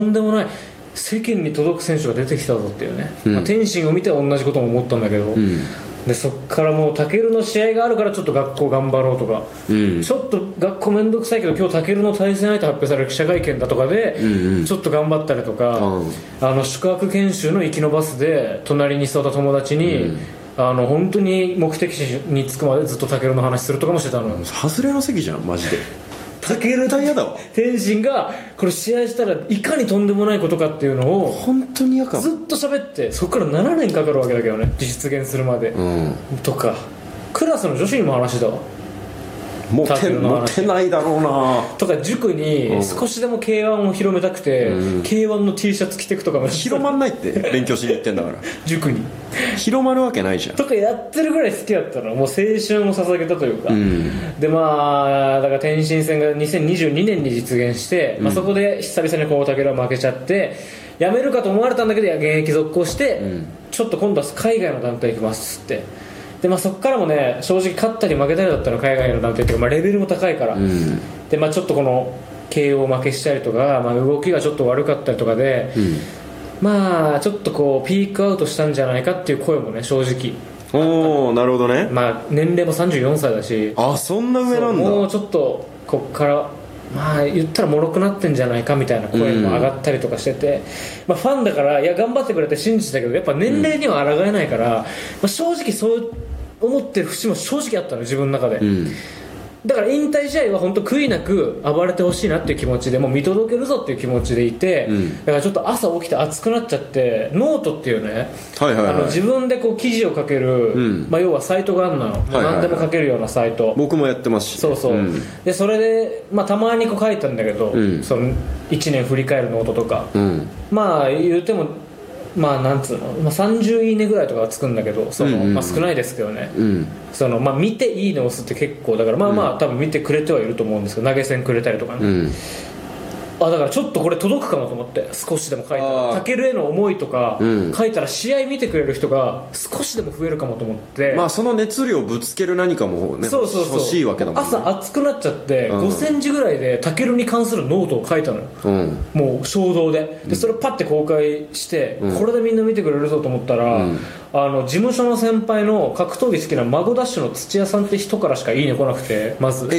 とんでもない世間に届く選手が出てきたぞっていうね、天心を見て同じことも思ったんだけど、でそっからもうタケルの試合があるからちょっと学校頑張ろうとか、ちょっと学校めんどくさいけど今日タケルの対戦相手発表される記者会見だとかで、ちょっと頑張ったりとか、宿泊研修の行きのバスで隣に座った友達に、本当に目的地に着くまでずっとタケルの話するとかもしてたの。 外れの席じゃんマジで。 タケルと天心がこれ試合したらいかにとんでもないことかっていうのを本当に嫌かも。 ずっと喋って、そこから7年かかるわけだけどね、実現するまで、とかクラスの女子にも話だわ。 モテないだろうなとか、塾に少しでも K1 を広めたくて、K1 の T シャツ着てくとかも広まんないって勉強しに行ってんだから塾に広まるわけないじゃんとかやってるぐらい好きだったの。もう青春を捧げたというか、でまあだから天心戦が2022年に実現して、そこで久々にこう武尊は負けちゃって辞めるかと思われたんだけど、現役続行して、ちょっと今度は海外の団体行きますってで、そこからもね、正直勝ったり負けたりだったら海外の団体っていうか、レベルも高いから、でちょっとこの KO 負けしたりとか、動きがちょっと悪かったりとかで、ちょっとこうピークアウトしたんじゃないかっていう声もね、正直。 おお、なるほどね。 年齢も34歳だし、 そんな上なんだ。 もうちょっとこっから言ったら脆くなってんじゃないかみたいな声も上がったりとかしてて、ファンだからいや頑張ってくれって信じてたけど、やっぱ年齢には抗えないから、正直そう思ってる節も正直あったの、自分の中で、だから引退試合は本当悔いなく暴れてほしいなっていう気持ちでもう見届けるぞっていう気持ちでいて、だからちょっと朝起きて熱くなっちゃって、ノートっていうね、自分でこう記事を書ける、要はサイトがあるのよ、何でも書けるようなサイト、 僕もやってますし、 そう、でそれで、たまにこう書いたんだけど、その1年振り返るノートとか、言うてもなんつうの、30いいねぐらいとかはつくんだけど、少ないですけどね、見ていいねを押すって結構だから多分見てくれてはいると思うんですけど、投げ銭くれたりとかね、だからちょっとこれ届くかもと思って、少しでも書いたらタケルへの思いとか、書いたら試合見てくれる人が少しでも増えるかもと思って、 その熱量をぶつける何かもね、欲しいわけだもんね。 朝熱くなっちゃって、5センチぐらいでタケルに関するノートを書いたのよ、もう衝動で、それをパッて公開して、これでみんな見てくれるぞと思ったら、事務所の先輩の格闘技好きなマゴダッシュの土屋さんって人からしかいいね来なくて、まず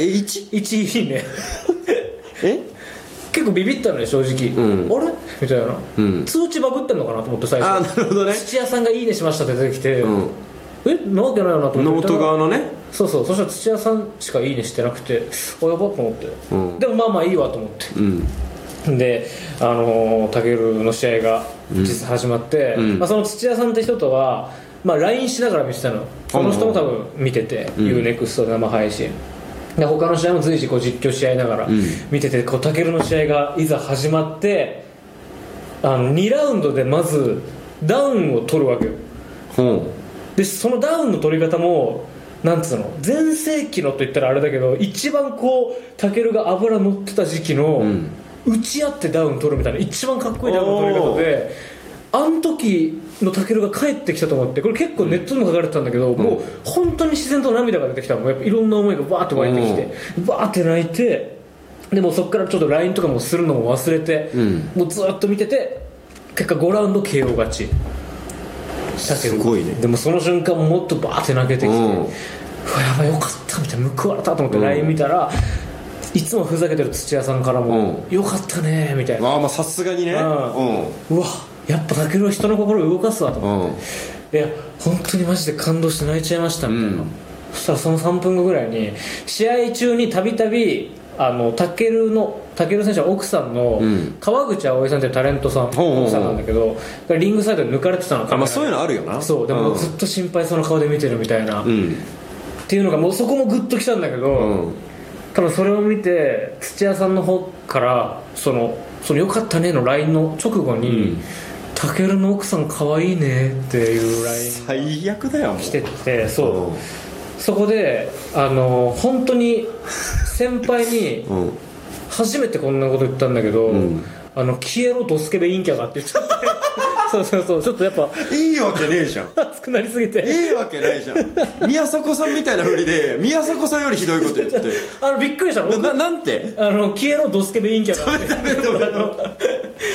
1いいね結構ビビったのよ正直、あれみたいな、通知バグってんのかなと思って最初。 なるほどね。 土屋さんがいいねしましたって出てきて、なわけないよなと思って、 ノート側のね、 そしたら土屋さんしかいいねしてなくて、やばと思って、でもいいわと思って、でタケルの試合が実際始まって、その土屋さんって人とは、LINE しながら見てたの。この人も多分見てて、UNEXT で生配信で、他の試合も随時こう実況し合いながら見てて、タケルの試合がいざ始まって、2ラウンドでまずダウンを取るわけよ、でそのダウンの取り方もなんつうの、全盛期のと言ったらあれだけど、一番こうタケルが油乗ってた時期の、打ち合ってダウン取るみたいな一番かっこいいダウンの取り方で、あの時のタケルが帰ってきたと思って、これ結構ネットでも書かれてたんだけど、もう本当に自然と涙が出てきたの。やっぱいろんな思いがバーって湧いてきて、バーって泣いて、でもそこからちょっと LINE とかもするのも忘れて、もうずっと見てて、結果5ラウンド KO 勝ち。 すごいね。 でもその瞬間もっとバーって泣けてきて、うわやばいよかったみたいな、報われたと思って LINE 見たら、いつもふざけてる土屋さんからも、よかったねみたいな。 さすがにね、 うわやっぱタケルは人の心を動かすわと思って、いや本当にマジで感動して泣いちゃいましたみたいな、そしたらその3分後ぐらいに、試合中にたびたびタケル選手は奥さんの川口葵さんっていうタレントさん、奥さんなんだけど、リングサイドで抜かれてたの。 そういうのあるよな。 そうでもずっと心配そうな顔で見てるみたいな、っていうのがもうそこもグッときたんだけど、多分それを見て土屋さんの方からそのよかったねの LINE の直後に、タケルの奥さん可愛いねっていう LINE 最悪だよ来てて、そこで本当に先輩に初めてこんなこと言ったんだけど、消えろドスケベ陰キャがって言っちゃってそうちょっとやっぱいいわけねえじゃん、 熱くなりすぎていいわけないじゃん。宮迫さんみたいな振りで宮迫さんよりひどいこと言ってびっくりしたの。 なんて消えろドスケベ陰キャがって